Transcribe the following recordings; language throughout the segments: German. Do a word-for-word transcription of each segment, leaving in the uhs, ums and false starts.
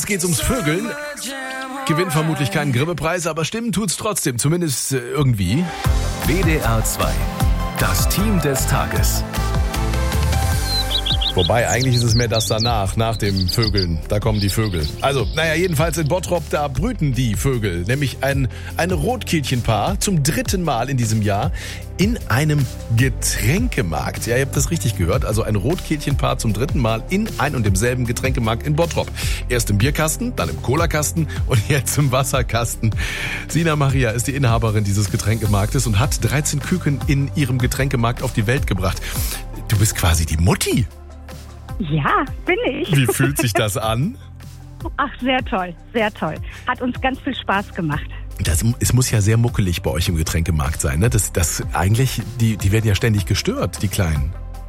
Jetzt geht's ums Vögeln. Gewinnt vermutlich keinen Grimme-Preis, aber stimmen tut's trotzdem, zumindest äh, irgendwie. W D R zwei, das Team des Tages. Wobei, eigentlich ist es mehr das danach, nach dem Vögeln. Da kommen die Vögel. Also, naja, jedenfalls in Bottrop, da brüten die Vögel. Nämlich ein, ein Rotkehlchenpaar zum dritten Mal in diesem Jahr in einem Getränkemarkt. Ja, ihr habt das richtig gehört. Also ein Rotkehlchenpaar zum dritten Mal in ein und demselben Getränkemarkt in Bottrop. Erst im Bierkasten, dann im Colakasten und jetzt im Wasserkasten. Sina Maria ist die Inhaberin dieses Getränkemarktes und hat dreizehn Küken in ihrem Getränkemarkt auf die Welt gebracht. Du bist quasi die Mutti. Ja, bin ich. Wie fühlt sich das an? Ach, sehr toll, sehr toll. Hat uns ganz viel Spaß gemacht. Das, es muss ja sehr muckelig bei euch im Getränkemarkt sein, ne? Das, das eigentlich, die, die werden ja ständig gestört, die Kleinen.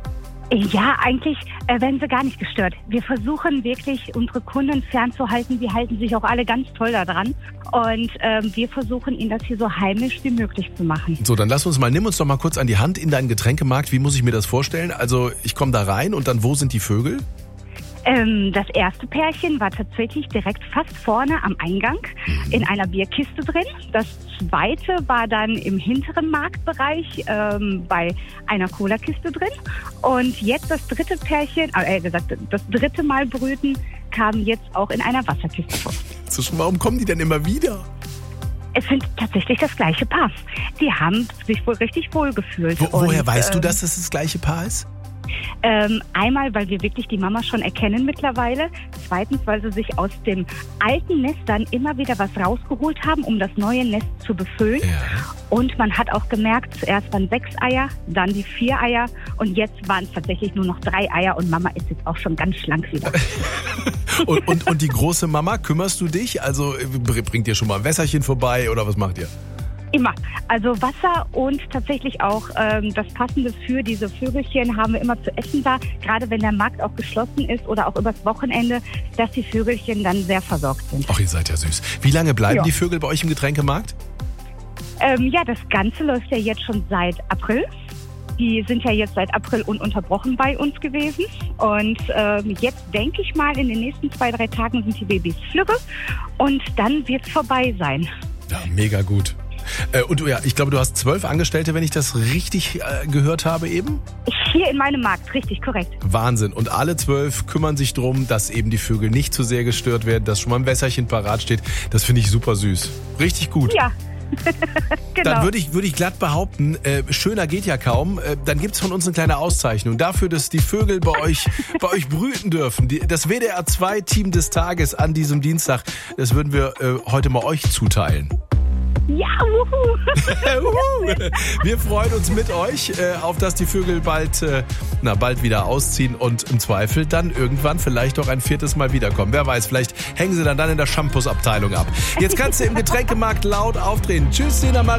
Ja, eigentlich äh, werden sie gar nicht gestört. Wir versuchen wirklich, unsere Kunden fernzuhalten. Die halten sich auch alle ganz toll daran. Und ähm, wir versuchen, ihnen das hier so heimisch wie möglich zu machen. So, dann lass uns mal, nimm uns doch mal kurz an die Hand in deinen Getränkemarkt. Wie muss ich mir das vorstellen? Also ich komme da rein und dann, wo sind die Vögel? Ähm, das erste Pärchen war tatsächlich direkt fast vorne am Eingang in einer Bierkiste drin. Das zweite war dann im hinteren Marktbereich ähm, bei einer Cola-Kiste drin. Und jetzt das dritte Pärchen, äh, gesagt, das dritte Mal brüten, kam jetzt auch in einer Wasserkiste vor. So, warum kommen die denn immer wieder? Es sind tatsächlich das gleiche Paar. Die haben sich wohl richtig wohl gefühlt. Wo, woher Und, weißt ähm, du, dass es das gleiche Paar ist? Ähm, einmal, weil wir wirklich die Mama schon erkennen mittlerweile. Zweitens, weil sie sich aus dem alten Nest dann immer wieder was rausgeholt haben, um das neue Nest zu befüllen. Ja. Und man hat auch gemerkt, zuerst waren sechs Eier, dann die vier Eier und jetzt waren es tatsächlich nur noch drei Eier und Mama ist jetzt auch schon ganz schlank wieder. und, und, und die große Mama, kümmerst du dich? Also bringt ihr schon mal ein Wässerchen vorbei oder was macht ihr? Immer. Also Wasser und tatsächlich auch ähm, das Passende für diese Vögelchen haben wir immer zu essen da. Gerade wenn der Markt auch geschlossen ist oder auch übers Wochenende, dass die Vögelchen dann sehr versorgt sind. Ach, ihr seid ja süß. Wie lange bleiben Ja. die Vögel bei euch im Getränkemarkt? Ähm, ja, das Ganze läuft ja jetzt schon seit April. Die sind ja jetzt seit April ununterbrochen bei uns gewesen. Und ähm, jetzt denke ich mal, in den nächsten zwei, drei Tagen sind die Babys flügge und dann wird es vorbei sein. Ja, mega gut. Äh, und du, ja, ich glaube, du hast zwölf Angestellte, wenn ich das richtig äh, gehört habe eben? Hier in meinem Markt, richtig, korrekt. Wahnsinn. Und alle zwölf kümmern sich drum, dass eben die Vögel nicht zu sehr gestört werden, dass schon mal ein Wässerchen parat steht. Das finde ich super süß. Richtig gut. Ja. Genau. Dann würde ich, würde ich glatt behaupten, äh, schöner geht ja kaum. Äh, dann gibt's von uns eine kleine Auszeichnung dafür, dass die Vögel bei euch, bei euch brüten dürfen. Die, das W D R zwei Team des Tages an diesem Dienstag, das würden wir äh, heute mal euch zuteilen. Ja, wuhu. Wir freuen uns mit euch, äh, auf dass die Vögel bald, äh, na, bald wieder ausziehen und im Zweifel dann irgendwann vielleicht auch ein viertes Mal wiederkommen. Wer weiß, vielleicht hängen sie dann, dann in der Shampoos-Abteilung ab. Jetzt kannst du im Getränkemarkt laut aufdrehen. Tschüss, Sina Maria.